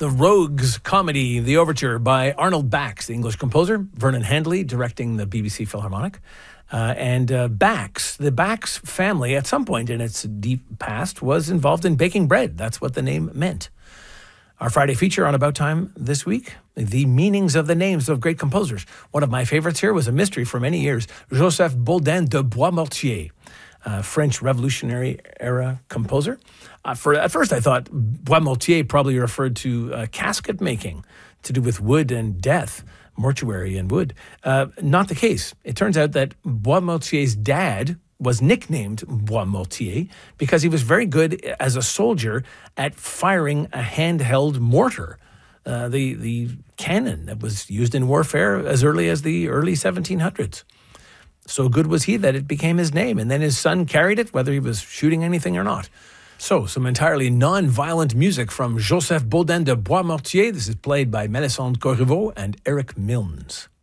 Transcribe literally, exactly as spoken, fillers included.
The Rogues comedy, The Overture by Arnold Bax, the English composer, Vernon Handley directing the B B C Philharmonic. Uh, and uh, Bax, the Bax family, at some point in its deep past, was involved in baking bread. That's what the name meant. Our Friday feature on About Time this week, the meanings of the names of great composers. One of my favorites here was a mystery for many years, Joseph Baudin de Boismortier, a French Revolutionary era composer. Uh, for At first I thought Boismortier probably referred to uh, casket making, to do with wood and death, mortuary and wood. Uh, not the case. It turns out that Boismortier's dad was nicknamed Boismortier because he was very good as a soldier at firing a handheld mortar, uh, the, the cannon that was used in warfare as early as the early seventeen hundreds. So good was he that it became his name, and then his son carried it, whether he was shooting anything or not. So, some entirely non-violent music from Joseph Baudin de Boismortier. This is played by Melisande Corriveau and Eric Milnes.